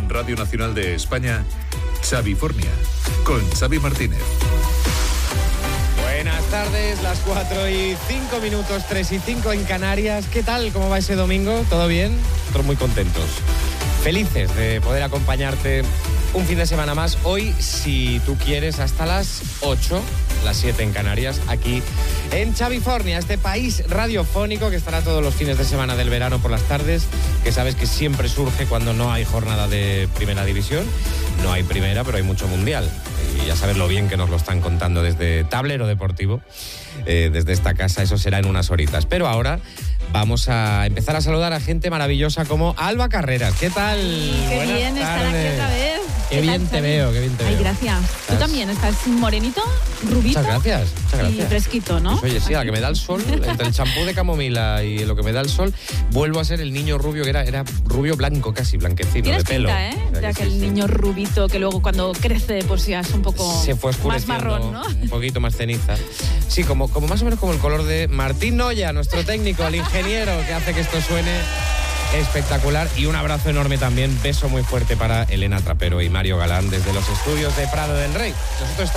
en Radio Nacional de España, Xavifornia, con Xavi Martínez. Buenas tardes, las 4:05, 3:05 en Canarias. ¿Qué tal? ¿Cómo va ese domingo? ¿Todo bien? Nosotros muy contentos. Felices de poder acompañarte un fin de semana más. Hoy, si tú quieres, hasta las 8, las 7 en Canarias, aquí en Xavifornia, este país radiofónico que estará todos los fines de semana del verano por las tardes, que sabes que siempre surge cuando no hay jornada de primera división. No hay primera, pero hay mucho mundial. Y ya sabes lo bien que nos lo están contando desde Tablero Deportivo, desde esta casa. Eso será en unas horitas. Pero ahora vamos a empezar a saludar a gente maravillosa como Alba Carreras. ¿Qué tal? Qué Buenas bien estar tardes. aquí otra vez. Qué bien te veo, qué bien te veo. Ay, gracias. Tú también estás morenito, rubito. Muchas gracias. Y fresquito, ¿no? Pues oye, sí, a la que me da el sol, entre el champú de camomila y lo que me da el sol, vuelvo a ser el niño rubio que era rubio blanco casi, blanquecino, Tienes de pelo. pinta, ¿eh? O sea De que aquel sí, sí. niño rubito que luego cuando crece pues ya es un poco Se fue más oscureciendo, marrón, ¿no? un poquito más ceniza. Sí, como más o menos como el color de Martín Noya, nuestro técnico, el ingeniero que hace que esto suene espectacular. Y un abrazo enorme también, beso muy fuerte para Elena Trapero y Mario Galán desde los estudios de Prado del Rey. Nosotros